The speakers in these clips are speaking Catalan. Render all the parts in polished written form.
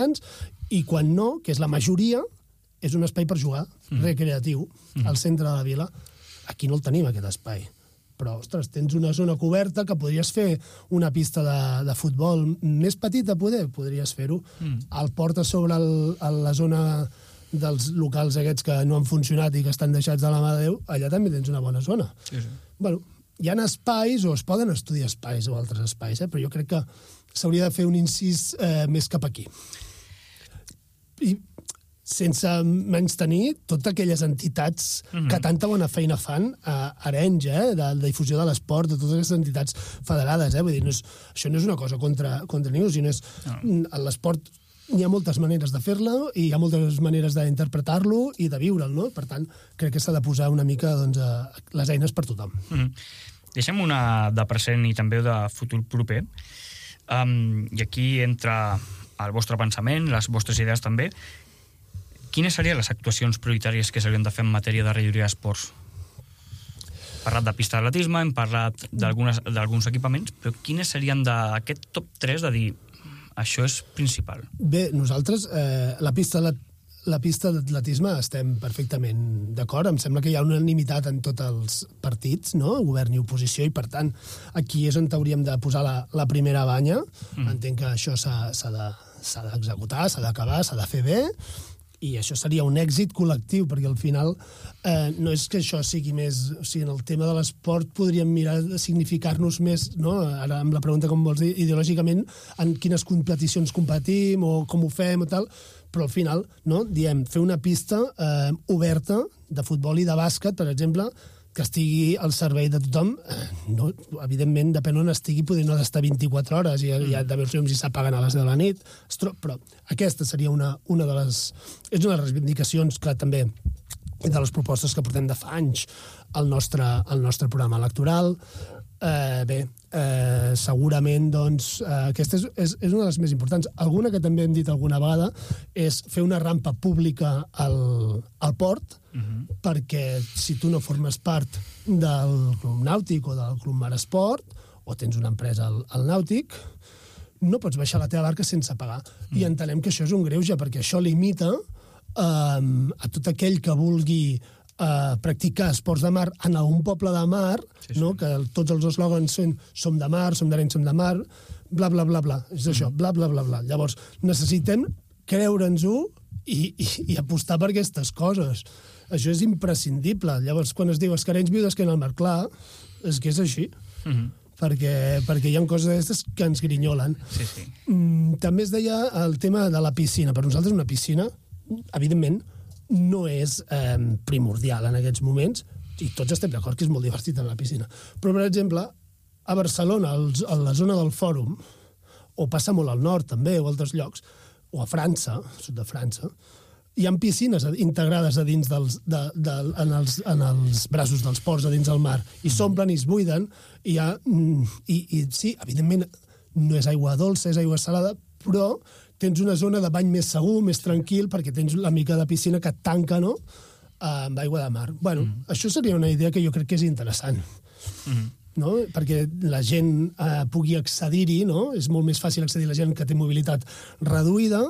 i quan no, que és la majoria, és un espai per jugar, recreatiu, al centre de la vila. Aquí no el tenim, aquest espai. Però, ostres, tens una zona coberta que podries fer una pista de futbol més petita, podries fer-ho. El portes sobre la zona dels locals aquests que no han funcionat i que estan deixats de la mà de Déu, allà també tens una bona zona. Sí. Bueno, hi ha espais, o es poden estudiar espais o altres espais, però jo crec que s'hauria de fer un incís més cap aquí. I sense menystenir totes aquelles entitats que tanta bona feina fan a Arenys, de la difusió de l'esport, de totes aquestes entitats federades. Vull dir, això no és una cosa contra ningú, sinó és l'esport. Hi ha moltes maneres de fer-lo i hi ha moltes maneres d'interpretar-lo i de viure'l, no? Per tant, crec que s'ha de posar una mica les eines per tothom. Deixem una de present i també de futur proper. I aquí entra el vostre pensament, les vostres idees també. Quines serien les actuacions prioritàries que s'haurien de fer en matèria de regidoria d'esports? Hem parlat de pista d'atletisme, hem parlat d'alguns equipaments, però quines serien d'aquest top 3 de dir això és principal? Bé, nosaltres, la pista d'atletisme estem perfectament d'acord. Em sembla que hi ha unanimitat en tots els partits, no? Govern i oposició, i per tant aquí és on hauríem de posar la primera banya. Entenc que això s'ha d'executar, s'ha d'acabar, s'ha de fer bé, i això seria un èxit col·lectiu, perquè al final no és que això sigui més... O sigui, en el tema de l'esport podríem mirar de significar-nos més, no? Ara amb la pregunta, com vols dir, ideològicament, en quines competicions competim o com ho fem o tal, però al final, no? Diem, fer una pista oberta de futbol i de bàsquet, per exemple, que estigui al servei de tothom, no, evidentment, depèn on estigui, potser no ha d'estar 24 hores, i ha de veure si s'apaguen a les 10 de la nit, però aquesta seria una de les... És una de les reivindicacions que també, de les propostes que portem de fa anys al nostre programa electoral. Segurament, doncs, aquesta és una de les més importants. Alguna que també hem dit alguna vegada és fer una rampa pública al port, perquè si tu no formes part del Club Nàutic o del Club Mar Esport, o tens una empresa al Nàutic, no pots baixar la teva barca sense pagar. I entenem que això és un greuge, perquè això limita a tot aquell que vulgui practicar esports de mar en un poble de mar, no? Que tots els eslògans són som de mar, som d'Arenys, som de mar, bla, bla, bla, bla. És això, bla, bla, bla, bla. Llavors, necessitem creure'ns-ho i apostar per aquestes coses. Això és imprescindible. Llavors, quan es diu que Arenys viu d'esquena al mar, clar, és que és així. Perquè hi ha coses d'aquestes que ens grinyolen. També es deia el tema de la piscina. Per nosaltres una piscina, evidentment, no és primordial en aquests moments, i tots estem d'acord que és molt divertit en la piscina. Però, per exemple, a Barcelona, a la zona del Fòrum, o passa molt al nord també, o a altres llocs, o a França, sud de França, hi ha piscines integrades a dins en els braços dels ports, a dins del mar, i s'omplen i es buiden, i sí, evidentment, no és aigua dolça, és aigua salada, però tens una zona de bany més segur, més tranquil, perquè tens la mica de piscina que et tanca, no?, amb aigua de mar. Bueno, això seria una idea que jo crec que és interessant, no? Perquè la gent pugui accedir-hi, no? És molt més fàcil accedir a la gent que té mobilitat reduïda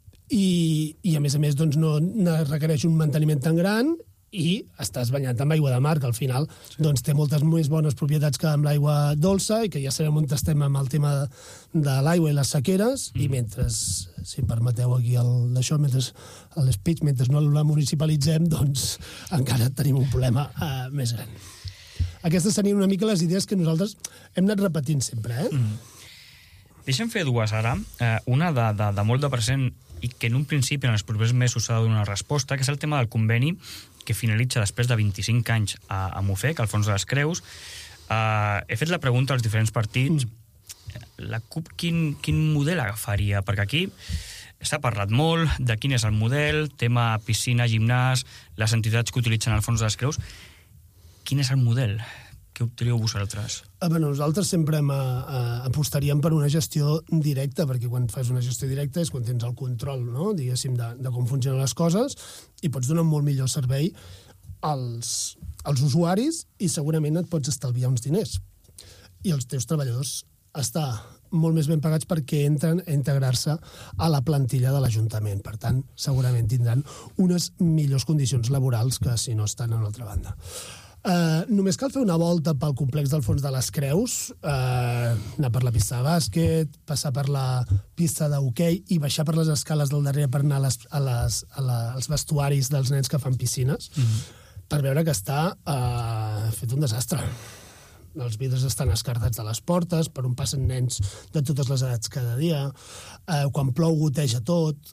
i a més, doncs, no requereix un manteniment tan gran i estàs banyant amb aigua de mar, que al final doncs, té moltes més bones propietats que amb l'aigua dolça, i que ja sabem on estem amb el tema de l'aigua i les sequeres, i mentre, si em permeteu aquí d'això, mentre l'speech, mentre no la municipalitzem, doncs encara tenim un problema més gran. Aquestes serien una mica les idees que nosaltres hem anat repetint sempre, Deixa'm fer dues ara. Una de molt de present i que en un principi, en els propers mesos, s'ha de donar una resposta, que és el tema del conveni que finalitza després de 25 anys a MUFEC, al Fons de les Creus. He fet la pregunta als diferents partits. La CUP quin model agafaria? Perquè aquí s'ha parlat molt de quin és el model, tema piscina, gimnàs, les entitats que utilitzen el Fons de les Creus. Quin és el model? Què optaríeu vosaltres? Nosaltres sempre apostaríem per una gestió directa, perquè quan fas una gestió directa és quan tens el control, no?, diguéssim, de com funcionen les coses, i pots donar un molt millor servei als usuaris, i segurament et pots estalviar uns diners. I els teus treballadors estar molt més ben pagats perquè entren a integrar-se a la plantilla de l'Ajuntament. Per tant, segurament tindran unes millors condicions laborals que si no estan a l'altra banda. Només cal fer una volta pel complex del Fons de les Creus, anar per la pista de bàsquet, passar per la pista d'hoquei i baixar per les escales del darrere per anar als vestuaris dels nens que fan piscines, per veure que està fet un desastre. Els vidres estan escardats de les portes, per on passen nens de totes les edats cada dia, quan plou goteja tot,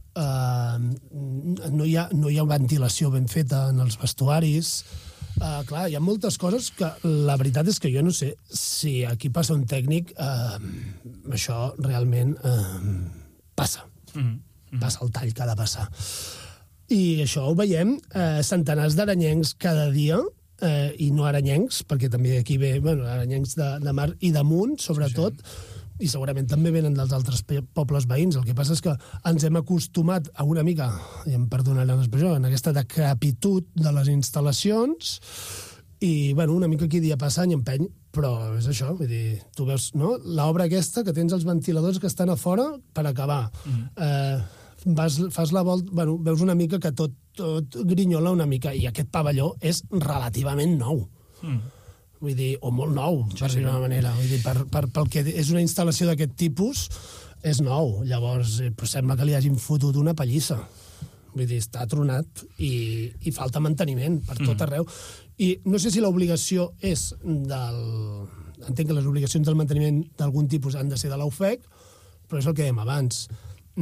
no hi ha ventilació ben feta en els vestuaris. Clar, hi ha moltes coses que la veritat és que jo no sé si aquí passa un tècnic, això realment passa. Passa el tall que ha de passar. I això ho veiem, centenars d'aranyencs cada dia, i no aranyencs, perquè també aquí ve aranyencs de mar i damunt, sobretot, i segurament també venen dels altres pobles veïns. El que passa és que ens hem acostumat a una mica, i em perdonaran l'expressió, en aquesta decrepitud de les instal·lacions, i una mica aquí dia passa any empeny, però és això, vull dir, tu veus, no?, l'obra aquesta, que tens els ventiladors que estan a fora per acabar. Fas la volta, veus una mica que tot grinyola una mica, i aquest pavelló és relativament nou. Vull dir, o molt nou, per dir-ho d'una manera. Vull dir, pel que és una instal·lació d'aquest tipus, és nou. Llavors, sembla que li hagin fotut una pallissa. Vull dir, està tronat i falta manteniment per tot arreu. I no sé si l'obligació és del... Entenc que les obligacions del manteniment d'algun tipus han de ser de l'UFEC, però és el que dèiem abans.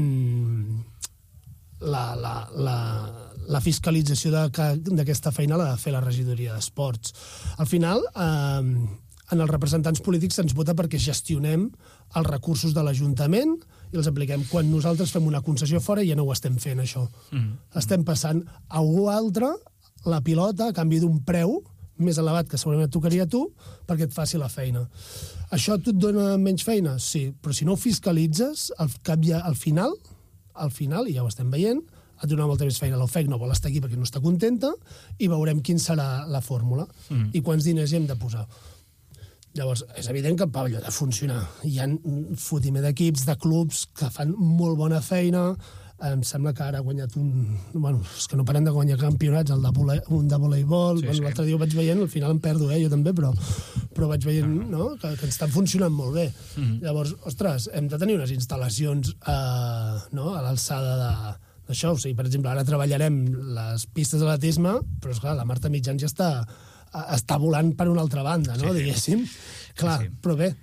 La fiscalització d'aquesta feina l'ha de fer la regidoria d'esports. Al final, en els representants polítics se'ns vota perquè gestionem els recursos de l'Ajuntament i els apliquem. Quan nosaltres fem una concessió fora ja no ho estem fent, això. Estem passant a algú altre la pilota a canvi d'un preu més elevat que segurament et tocaria a tu perquè et faci la feina. Això et dona menys feina? Sí, però si no ho fiscalitzes, al final, i ja ho estem veient, et donarà molta més feina. L'OFEC no vol estar aquí perquè no està contenta i veurem quin serà la fórmula i quants diners hi hem de posar. Llavors, és evident que el pavelló ha de funcionar. Hi ha un fotimer d'equips, de clubs que fan molt bona feina. Em sembla que ara ha guanyat és que no paren de guanyar campionats, un de voleibol. L'altre dia ho vaig veient, al final em perdo, jo també, però vaig veient que estan funcionant molt bé. Llavors, ostres, hem de tenir unes instal·lacions a l'alçada d'això. O sigui, per exemple, ara treballarem les pistes d'atletisme, però esclar, la Marta Mitjans ja està volant per una altra banda, no? Diguéssim. Clar, però bé,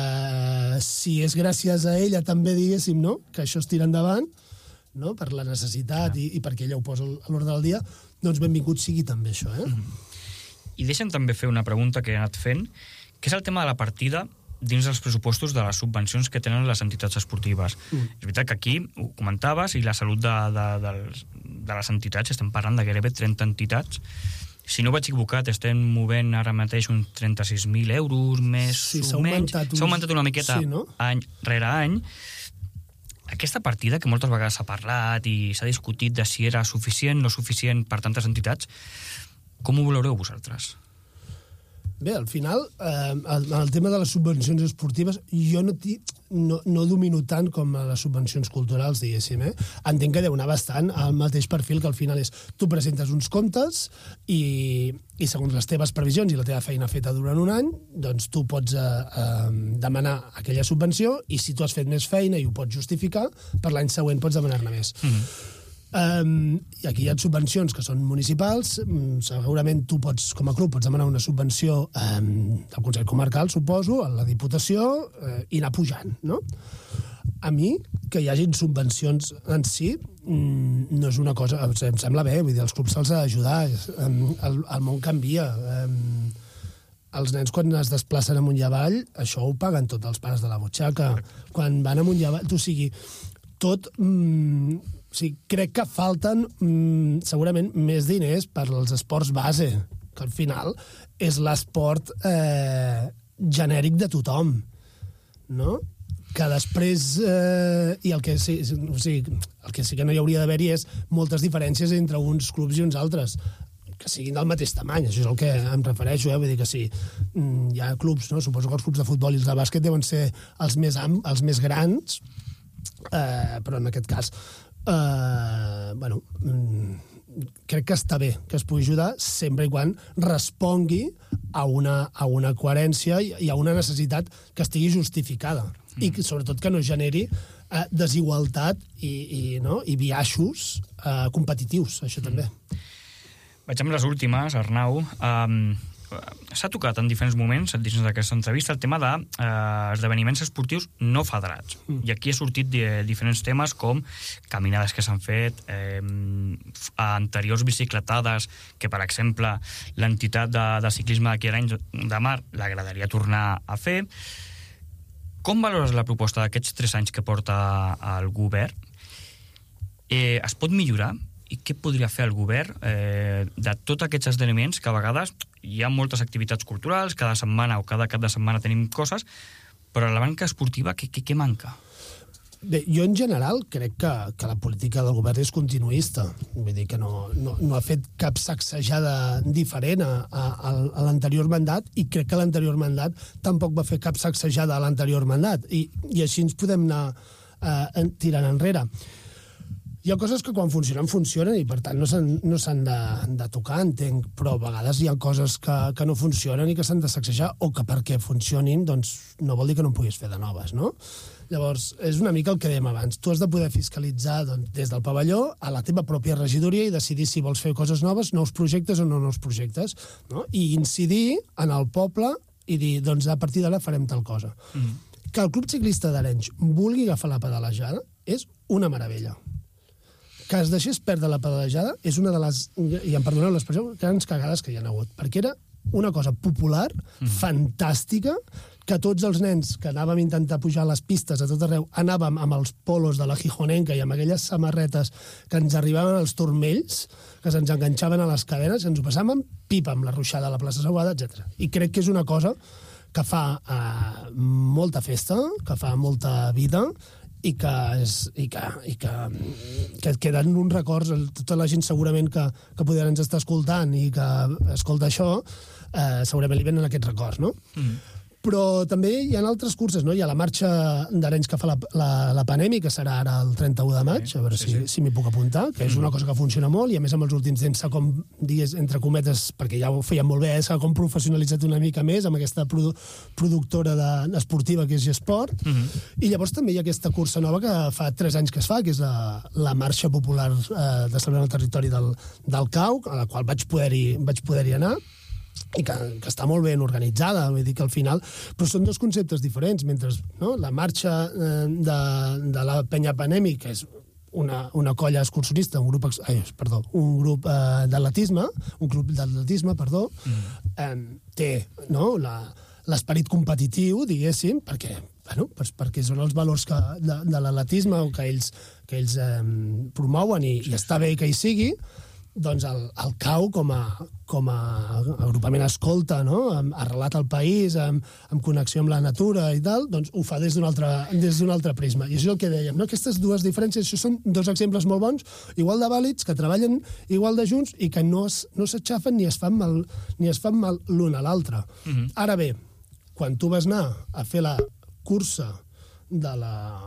si és gràcies a ella també, diguéssim, no?, que això es tira endavant, no?, per la necessitat i perquè ella ho posa a l'ordre del dia, doncs benvingut sigui també això, I deixa'm també fer una pregunta que he anat fent, que és el tema de la partida dins dels pressupostos de les subvencions que tenen les entitats esportives. És veritat que aquí ho comentaves i la salut de les entitats, estem parlant de gairebé 30 entitats. Si no vaig equivocat, estem movent ara mateix uns 36.000 euros, més o menys. S'ha augmentat una miqueta any rere any. Aquesta partida, que moltes vegades s'ha parlat i s'ha discutit de si era suficient o no suficient per tantes entitats, com ho valoreu vosaltres? Bé, al final, el tema de les subvencions esportives, jo no domino tant com les subvencions culturals, diguéssim. Entenc que deu anar bastant al mateix perfil, que al final és tu presentes uns comptes i segons les teves previsions i la teva feina feta durant un any, doncs tu pots demanar aquella subvenció i si tu has fet més feina i ho pots justificar, per l'any següent pots demanar-ne més. I aquí hi ha subvencions que són municipals, segurament tu pots, com a club, pots demanar una subvenció al Consell Comarcal, suposo, a la Diputació, i anar pujant, no? A mi, que hi hagin subvencions en si, no és una cosa... Em sembla bé, vull dir, els clubs se'ls ha d'ajudar, el món canvia. Els nens, quan es desplacen amunt i avall, això ho paguen tots els pares de la butxaca. Quan van amunt i avall, o sigui, tot... O sigui, crec que falten segurament més diners per als esports base, que al final és l'esport genèric de tothom, no? Que després... I el que sí que no hi hauria d'haver-hi és moltes diferències entre uns clubs i uns altres. siguin del mateix tamany, això és el que em refereixo, vull dir que sí, hi ha clubs, no? Suposo que els clubs de futbol i els de bàsquet deuen ser els més grans, però en aquest cas, crec que està bé que es pugui ajudar sempre i quan respongui a una coherència i a una necessitat que estigui justificada i que, sobretot, que no generi desigualtat i biaixos competitius, això també. Vaig amb les últimes, Arnau. S'ha tocat en diferents moments, dins d'aquesta entrevista, el tema d'esdeveniments esportius no federats. I aquí ha sortit diferents temes com caminades que s'han fet, anteriors bicicletades, que, per exemple, l'entitat de ciclisme d'aquí a l'any de Mar l'agradaria tornar a fer. Com valores la proposta d'aquests 3 anys que porta el govern? Es pot millorar? I què podria fer el govern de tots aquests esdeveniments que a vegades hi ha moltes activitats culturals, cada setmana o cada cap de setmana tenim coses, però a la banca esportiva què manca? Bé, jo en general crec que la política del govern és continuista. Vull dir que no ha fet cap sacsejada diferent a l'anterior mandat i crec que l'anterior mandat tampoc va fer cap sacsejada a l'anterior mandat i així ens podem anar tirant enrere. Hi ha coses que quan funcionen i per tant no s'han de tocar, entenc, però a vegades hi ha coses que no funcionen i que s'han de sacsejar o que perquè funcionin doncs no vol dir que no en puguis fer de noves, no? Llavors, és una mica el que dèiem abans. Tu has de poder fiscalitzar des del pavelló a la teva pròpia regidoria i decidir si vols fer coses noves, nous projectes o no nous projectes, no? I incidir en el poble i dir, doncs a partir d'ara farem tal cosa. Que el Club Ciclista d'Arenys vulgui agafar la pedalejada és una meravella. Que es deixés perdre la pedalejada és una de les, i em perdoneu l'expressió, grans cagades que hi ha hagut, perquè era una cosa popular, fantàstica, que tots els nens que anàvem a intentar pujar a les pistes a tot arreu anàvem amb els polos de la Gijonenca i amb aquelles samarretes que ens arribaven als turmells, que se'ns enganxaven a les cadenes, ens ho passàvem pipa amb la ruixada a la plaça Seguada, etc. I crec que és una cosa que fa molta festa, que fa molta vida, i que queden uns records, tota la gent segurament que poder ens està escoltant i que escolta això, segurament li venen aquests records, no? Però també hi ha altres curses, no? Hi ha la marxa d'Arenys que fa la Panemi, que serà ara el 31 de maig, a veure si m'hi puc apuntar, que és una cosa que funciona molt, i a més amb els últims temps s'ha com, digues, entre cometes, perquè ja ho feien molt bé, s'ha com professionalitzat una mica més amb aquesta productora esportiva que és G-Sport, i llavors també hi ha aquesta cursa nova que fa 3 anys que es fa, que és la marxa popular de celebrar el territori del Cau, a la qual vaig poder-hi anar, i que està molt ben organitzada, vull dir que al final... Però són dos conceptes diferents, mentre la marxa de la Penya Panemi, que és una colla excursionista, un grup d'atletisme, té l'esperit competitiu, diguéssim, perquè són els valors de l'atletisme que ells promouen i està bé que hi sigui, doncs el CAU com a agrupament escolta, no? Arrelat al país, amb connexió amb la natura i tal, doncs ho fa des d'un altre prisma. I això és el que dèiem, no? Aquestes dues diferències, això són dos exemples molt bons, igual de vàlids, que treballen igual de junts i que no s'aixafen ni es fan mal l'un a l'altre. Ara bé, quan tu vas anar a fer la cursa del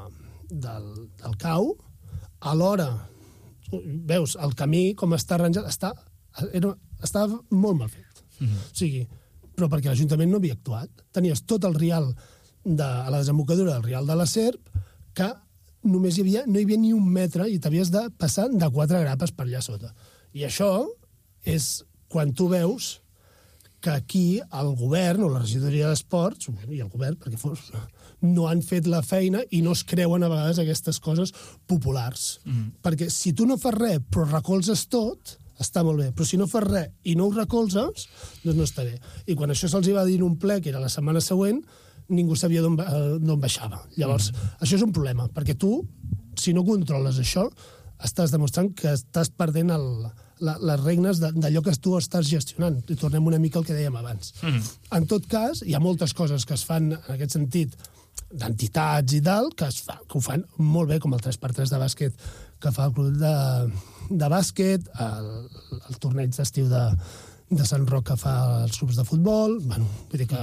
CAU, alhora veus, el camí com està arranjat està molt mal fet. O sigui, però perquè l'Ajuntament no havia actuat. Tenies tot el rial a la desembocadura del rial de la Serp que només no hi havia ni 1 metre i t'havies de passar de 4 grapes per allà sota. I això és quan tu veus que aquí el govern o la regidoria d'esports, i el govern, perquè fos, no han fet la feina i no es creuen a vegades aquestes coses populars. Perquè si tu no fas res però recolzes tot, està molt bé. Però si no fas res i no ho recolzes, doncs no està bé. I quan això se'ls va dir en un ple, que era la setmana següent, ningú sabia d'on baixava. Llavors, això és un problema, perquè tu, si no controles això, estàs demostrant que estàs perdent les regnes d'allò que tu estàs gestionant. I tornem una mica al que dèiem abans. En tot cas, hi ha moltes coses que es fan en aquest sentit d'entitats i tal, que ho fan molt bé, com el 3x3 de bàsquet que fa el club de bàsquet, el torneig d'estiu de Sant Roc que fa els clubs de futbol, bueno, vull dir que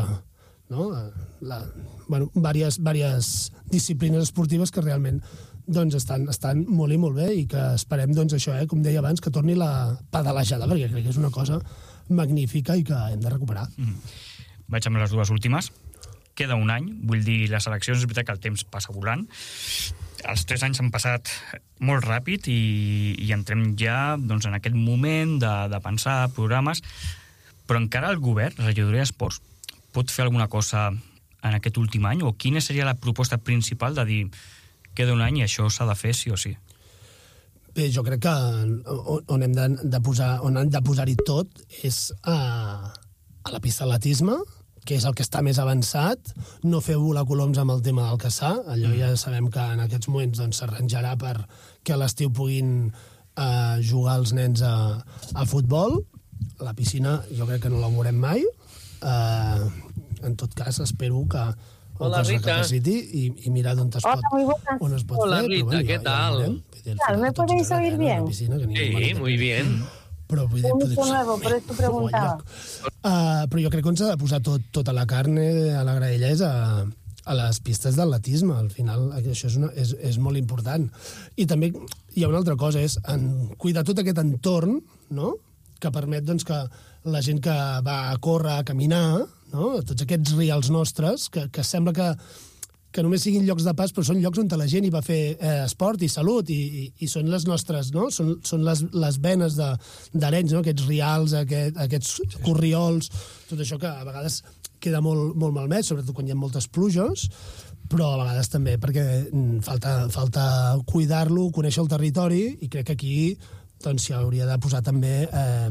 diverses disciplines esportives que realment doncs estan molt i molt bé i que esperem, doncs això, com deia abans, que torni la pedalejada, perquè crec que és una cosa magnífica i que hem de recuperar. Vaig amb les dues últimes. Queda un any, vull dir, les eleccions, és veritat que el temps passa volant. Els 3 anys han passat molt ràpid i entrem ja doncs, en aquest moment de pensar programes, però encara el govern, la regidoria d'Esports, pot fer alguna cosa en aquest últim any? O quina seria la proposta principal de dir queda un any i això s'ha de fer sí o sí? Bé, jo crec que on hem de posar-hi tot és a la pista d'atletisme, que és el que està més avançat, no fer volar coloms amb el tema del Caçà, allò ja sabem que en aquests moments s'arranjarà perquè a l'estiu puguin jugar els nens a futbol. La piscina jo crec que no la veurem mai, en tot cas espero que es recapaciti y mirar dónde es pot Hola, fer. Rita, ¿qué tal? ¿Me podéis oír bien? Sí, muy bien. Però vull dir, Punto nuevo, por eso preguntaba. Però jo crec que on s'ha de posar tota la carne a la graella és a les pistes d'atletisme. Al final, això és molt important. I també hi ha una altra cosa, és cuidar tot aquest entorn, no?, que permet doncs, que la gent que va a córrer, a caminar, no?, tots aquests rials nostres, que sembla que només siguin llocs de pas, però són llocs on la gent hi va fer esport i salut, i són les nostres, no?, són les venes d'Arenys, no?, aquests rials, aquests corriols, tot això que a vegades queda molt, molt malmès, sobretot quan hi ha moltes pluges, però a vegades també perquè falta cuidar-lo, conèixer el territori, i crec que aquí doncs s'hi hauria de posar també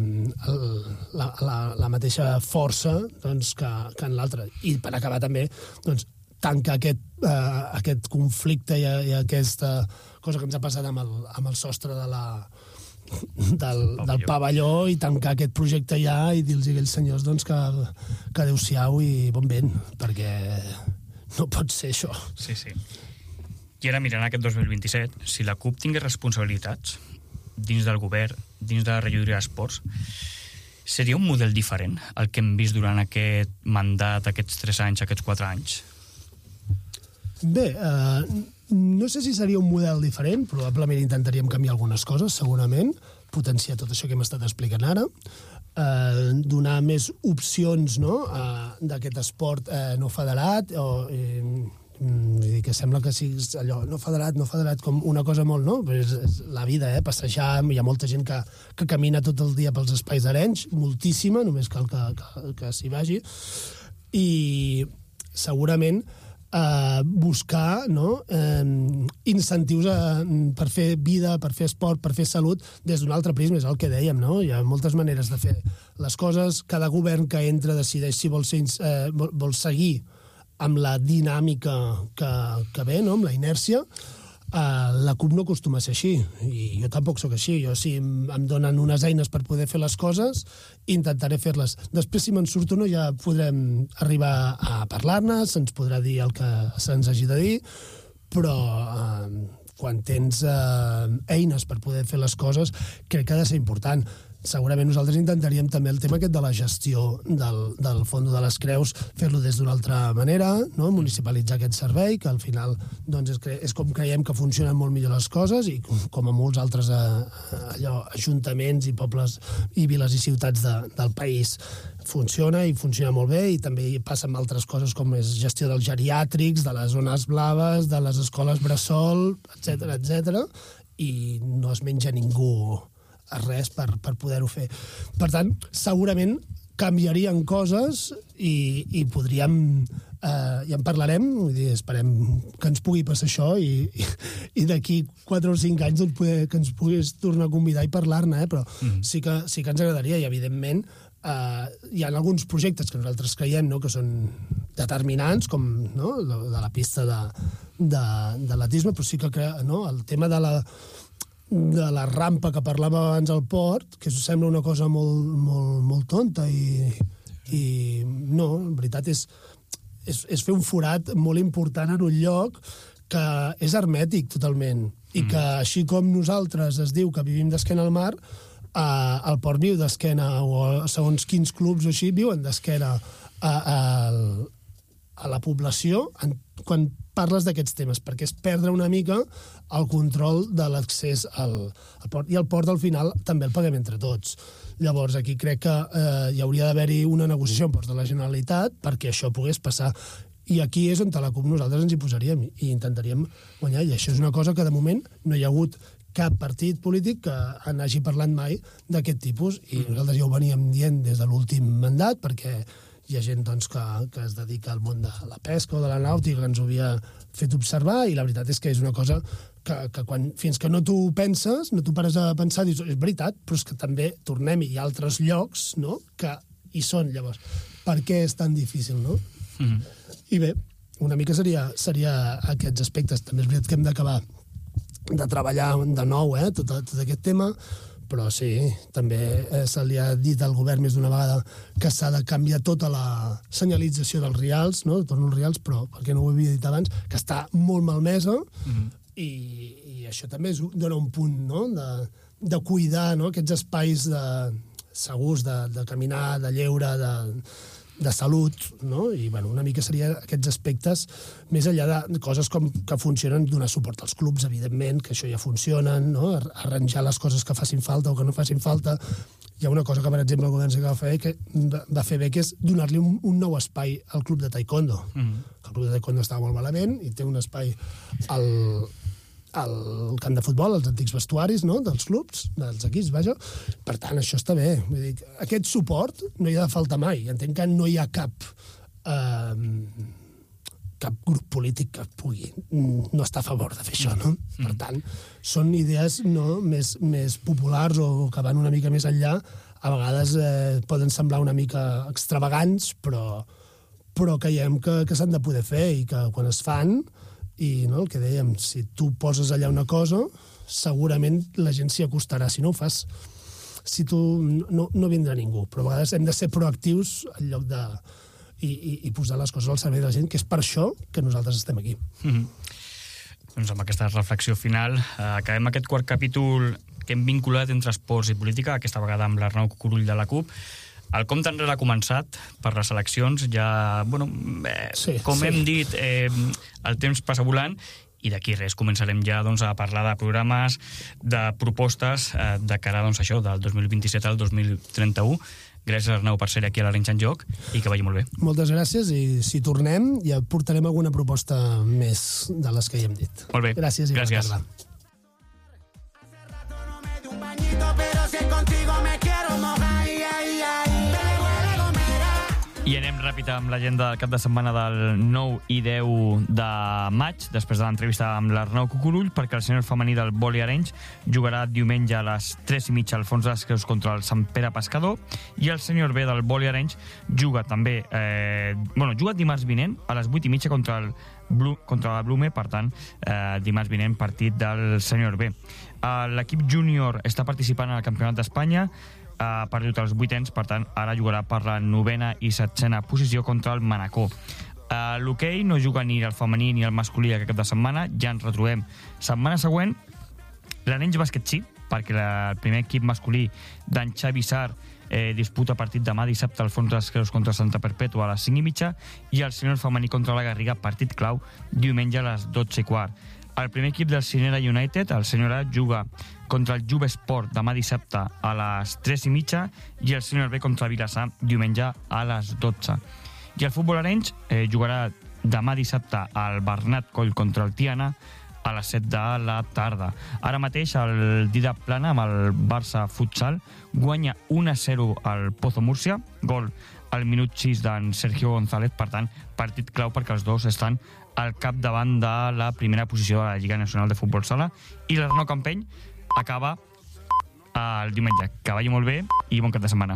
la mateixa força doncs, que en l'altre. I per acabar també doncs, tancar aquest conflicte i aquesta cosa que ens ha passat amb el sostre del pavelló i tancar aquest projecte ja i dir-los a aquells senyors doncs, que adeu-siau i bon vent, perquè no pot ser això. Sí, sí. I ara mirant aquest 2027, si la CUP tingués responsabilitats dins del govern, dins de la regidoria d'Esports, seria un model diferent el que hem vist durant aquest mandat, aquests 3 anys, aquests 4 anys? Bé, no sé si seria un model diferent, probablement intentaríem canviar algunes coses, segurament, potenciar tot això que hem estat explicant ara, donar més opcions, no?, d'aquest esport no federat, que sembla que sigui allò, no federat, com una cosa molt, no? Però és la vida, passejar, hi ha molta gent que camina tot el dia pels espais d'Arenys, moltíssima, només cal que s'hi vagi, i segurament buscar, no?, incentius per fer vida, per fer esport, per fer salut des d'un altre prisma, és el que dèiem, no? Hi ha moltes maneres de fer les coses, cada govern que entra decideix si vol seguir amb la dinàmica que ve, no?, amb la inèrcia. La CUP no acostuma a ser així, i jo tampoc sóc així. Jo, si em donen unes eines per poder fer les coses, intentaré fer-les. Després, si me'n surto no, ja podrem arribar a parlar-ne, se'ns podrà dir el que se'ns hagi de dir, però quan tens eines per poder fer les coses, crec que ha de ser important. Segurament nosaltres intentaríem també el tema aquest de la gestió del Fondo de les Creus, fer-lo des d'una altra manera, no?, municipalitzar aquest servei, que al final doncs, és com creiem que funcionen molt millor les coses, i com a molts altres ajuntaments i pobles i viles i ciutats del país funciona i funciona molt bé, i també passa amb altres coses com és gestió dels geriàtrics, de les zones blaves, de les escoles bressol, etc, i no es menja ningú res per poder-ho fer. Per tant, segurament canviarien coses i podríem, ja en parlarem, vull dir, esperem que ens pugui passar això i d'aquí 4 o 5 anys doncs, que ens puguis tornar a convidar i parlar-ne, però sí que ens agradaria, i evidentment hi ha alguns projectes que nosaltres creiem, no?, que són determinants, com, no?, de la pista d'atletisme, però sí que el tema de la rampa que parlàvem abans al port, que sembla una cosa molt, molt, molt tonta, i no, en veritat és fer un forat molt important en un lloc que és hermètic totalment, i que així com nosaltres es diu que vivim d'esquena al mar, el Port viu d'esquena, o segons quins clubs o així viuen d'esquena a la població quan parles d'aquests temes, perquè és perdre una mica el control de l'accés al port. I el port, al final, també el paguem entre tots. Llavors, aquí crec que hi hauria d'haver-hi una negociació amb ports de la Generalitat perquè això pogués passar. I aquí és on a la CUP nosaltres ens hi posaríem i intentaríem guanyar. I això és una cosa que, de moment, no hi ha hagut cap partit polític que n'hagi parlat mai d'aquest tipus. I nosaltres ja ho veníem dient des de l'últim mandat, perquè hi ha gent doncs, que es dedica al món de la pesca o de la nàutica, que ens ho havia fet observar, i la veritat és que és una cosa que fins que no t'ho penses, no t'ho pares a pensar, dius, és veritat, però és que també tornem, i hi ha altres llocs, no?, que hi són. Llavors, per què és tan difícil, no? I bé, una mica seria aquests aspectes. També és veritat que hem d'acabar de treballar de nou tot aquest tema, però sí, també se li ha dit al govern més d'una vegada que s'ha de canviar tota la senyalització dels rials, no? Torno als rials, però perquè no ho havia dit abans, que està molt malmesa, i això també dona un punt, no?, de cuidar, no?, aquests espais segurs de caminar, de lleure, de salut, no? I, bueno, una mica seria aquests aspectes, més enllà de coses com que funcionen, donar suport als clubs, evidentment, que això ja funcionen, no? Arranjar les coses que facin falta o que no facin falta. Hi ha una cosa que, per exemple, el govern va fer bé, que és donar-li un nou espai al club de taekwondo. El club de taekwondo estava molt malament i té un espai al camp de futbol, als antics vestuaris, no?, dels clubs, dels equips, vaja. Per tant, això està bé. Vull dir, aquest suport no hi ha de faltar mai. Entenc que no hi ha cap grup polític que pugui no estar a favor de fer això, no? Per tant, són idees més populars o que van una mica més enllà. A vegades poden semblar una mica extravagants, però creiem que s'han de poder fer i que quan es fan, i no, el que dèiem, si tu poses allà una cosa, segurament la gent s'hi acostarà. Si no ho fas, si tu no vindrà ningú. Però a vegades hem de ser proactius en lloc de... i posar les coses al servei de la gent, que és per això que nosaltres estem aquí. Doncs amb aquesta reflexió final acabem aquest quart capítol que hem vinculat entre esports i política, aquesta vegada amb l'Arnau Cucurull de la CUP. El compte enrere ha començat per les eleccions, ja, bueno, com hem dit, el temps passa volant, i d'aquí res, començarem ja doncs, a parlar de programes, de propostes de cara doncs, això, del 2027 al 2031. Gràcies, Arnau, per ser aquí a l'Arenys en Joc, i que vagi molt bé. Moltes gràcies, i si tornem ja portarem alguna proposta més de les que ja hem dit. Molt bé. Gràcies i bona tarda. I anem ràpid amb l'agenda del cap de setmana del 9 i 10 de maig, després de l'entrevista amb l'Arnau Cucurull, perquè el sènior femení del vòlei Arenys jugarà diumenge a les 3:30 al Fons de les Creus contra el Sant Pere Pescador, i el sènior B del vòlei Arenys juga també, juga dimarts vinent a les 8:30 contra la Blume, per tant, dimarts vinent partit del sènior B. L'equip júnior està participant en el Campionat d'Espanya, ha perdut els 8ens, per tant, ara jugarà per la 9a i 7a posició contra el Manacor. L'hoquei no juga ni el femení ni el masculí aquest cap de setmana, ja ens retrobem setmana següent. L'Arenys Bàsquet sí, perquè el primer equip masculí d'en Xavi Sar disputa partit demà dissabte al Fons de les Creus contra Santa Perpètua a les 5:30, i el sènior femení contra la Garriga, partit clau, diumenge a les 12:15. El primer equip del Cinera United, el sènior A, juga contra el Juve Sport demà dissabte a les 3:30, i el sènior B contra Vilassar diumenge a les 12. I el futbol Arenys jugarà demà dissabte al Bernat Coll contra el Tiana a les 7 de la tarda. Ara mateix el Dida Plana amb el Barça Futsal guanya 1-0 al Pozo Múrcia, gol al minut 6 d'en Sergio González, per tant, partit clau perquè els dos estan al capdavant de la primera posició de la Lliga Nacional de Futbol Sala, i l'Arnau Campeny acaba el diumenge. Que vagi molt bé i bon cap de setmana.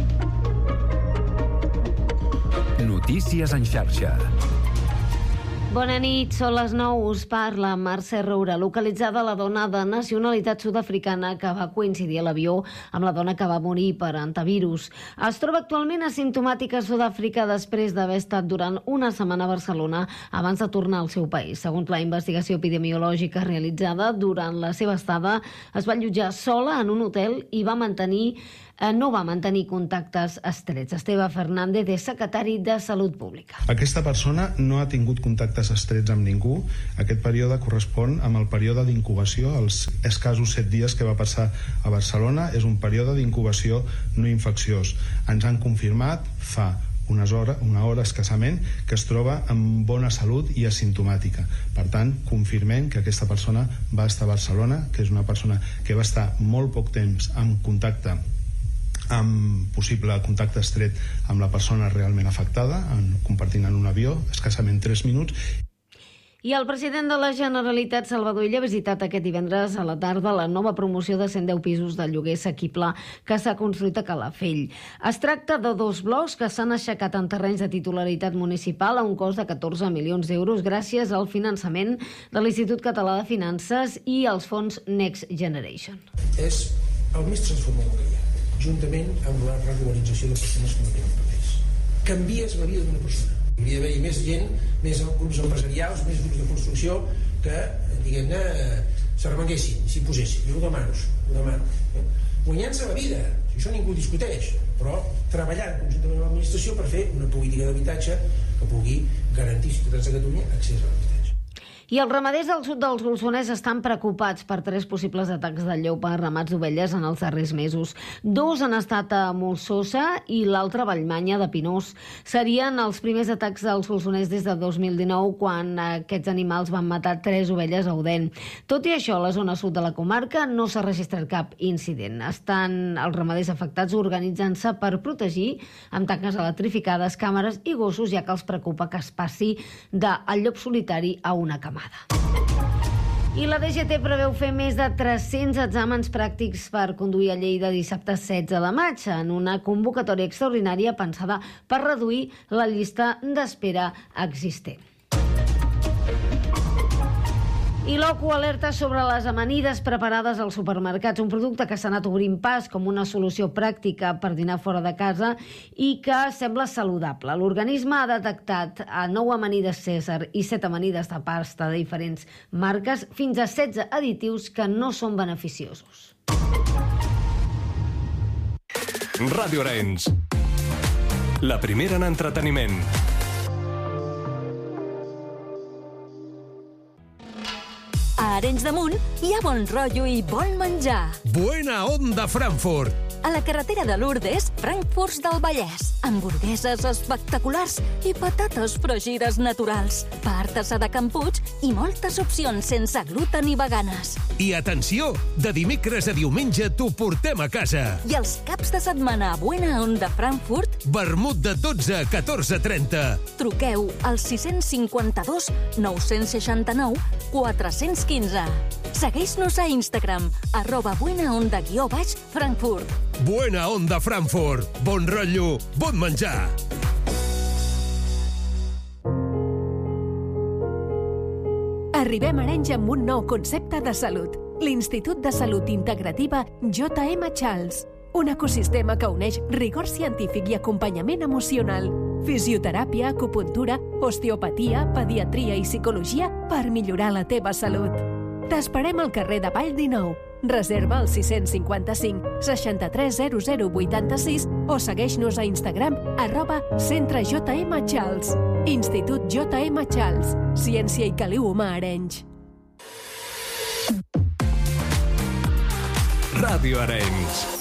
Notícies en xarxa. Bona nit, són les 9, us parla Mercè Roura. Localitzada la dona de nacionalitat sud-africana que va coincidir a l'avió amb la dona que va morir per antivirus. Es troba actualment asimptomàtica a Sud-àfrica després d'haver estat durant una setmana a Barcelona abans de tornar al seu país. Segons la investigació epidemiològica realitzada durant la seva estada, es va allotjar sola en un hotel i no va mantenir contactes estrets. Esteve Fernández és secretari de Salut Pública. Aquesta persona no ha tingut contactes estrets amb ningú. Aquest període correspon amb el període d'incubació, els escassos 7 dies que va passar a Barcelona. És un període d'incubació no infecciós. Ens han confirmat fa una hora escassament que es troba amb bona salut i asimptomàtica. Per tant, confirmem que aquesta persona va estar a Barcelona, que és una persona que va estar molt poc temps en contacte amb possible contacte estret amb la persona realment afectada, compartint en un avió escassament 3 minuts. I el president de la Generalitat, Salvador Illa, ha visitat aquest divendres a la tarda la nova promoció de 110 pisos de lloguer assequible que s'ha construït a Calafell. Es tracta de 2 blocs que s'han aixecat en terrenys de titularitat municipal a un cost de 14 milions d'euros gràcies al finançament de l'Institut Català de Finances i els fons Next Generation. És el més transformador que hi ha, juntament amb la regularització de persones que no tenen papers. Canvies la vida d'una persona. Hauria d'haver més gent, més grups empresarials, més grups de construcció que, diguem-ne, s'arremanguessin, s'hi posessin. Jo ho demano. Guanyant-se la vida, això ningú discuteix, però treballant conjuntament amb l'administració per fer una política d'habitatge que pugui garantir als ciutadans de Catalunya accés a l'habitatge. I els ramaders del sud del Solsonès estan preocupats per 3 possibles atacs de lleu per ramats d'ovelles en els darrers mesos. 2 han estat a Molsosa i l'altre a Vallmanya de Pinós. Serien els primers atacs del Solsonès des de 2019, quan aquests animals van matar 3 ovelles a Odèn. Tot i això, a la zona sud de la comarca no s'ha registrat cap incident. Estan els ramaders afectats organitzant-se per protegir amb tanques electrificades, càmeres i gossos, ja que els preocupa que es passi del llop solitari a una camada. I la DGT preveu fer més de 300 exàmens pràctics per conduir a Lleida dissabte 16 de maig en una convocatòria extraordinària pensada per reduir la llista d'espera existent. I l'OCU alerta sobre les amanides preparades als supermercats, un producte que s'ha anat obrint pas com una solució pràctica per dinar fora de casa i que sembla saludable. L'organisme ha detectat 9 amanides Cèsar i 7 amanides de pasta de diferents marques, fins a 16 additius que no són beneficiosos. Ràdio Arenys, la primera en entreteniment. A Arenys de Munt hi ha bon rotllo i bon menjar. Buena Onda Frankfurt. A la carretera de Lourdes, Frankfurts del Vallès. Hamburgueses espectaculars i patates fregides naturals. Pa artesà de Can Puig i moltes opcions sense gluten i veganes. I atenció, de dimecres a diumenge t'ho portem a casa. I els caps de setmana a Buena Onda Frankfurt, vermut de 12 a 14:30. Truqueu al 652 969 415. Segueix-nos a Instagram, @buenaonda_Frankfurt. Buena Onda Frankfurt. Bon rotllo, bon menjar. Arribem a Arenys amb un nou concepte de salut. L'Institut de Salut Integrativa J.M. Charles. Un ecosistema que uneix rigor científic i acompanyament emocional. Fisioteràpia, acupuntura, osteopatia, pediatria i psicologia per millorar la teva salut. T'esperem al carrer de Vall 19. Reserva al 655 63 0086 o segueix-nos a Instagram @centrejmcharles. Institut J.M. Charles. Ciència i caliu humà a Arenys. Ràdio Arenys.